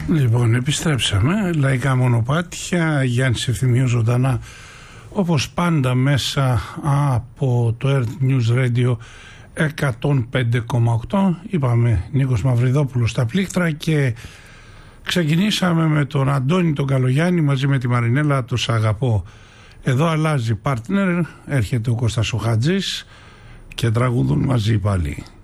Λοιπόν, επιστρέψαμε. Λαϊκά μονοπάτια, Γιάννης Ευθυμίου ζωντανά, όπως πάντα, μέσα από το Earth News Radio 105,8. Είπαμε Νίκος Μαυριδόπουλος στα πλήκτρα και ξεκινήσαμε με τον Αντώνη τον Καλογιάννη μαζί με τη Μαρινέλα το «Σ' αγαπώ». Εδώ αλλάζει partner, έρχεται ο Κώστας ο Χατζής και τραγουδούν μαζί πάλι.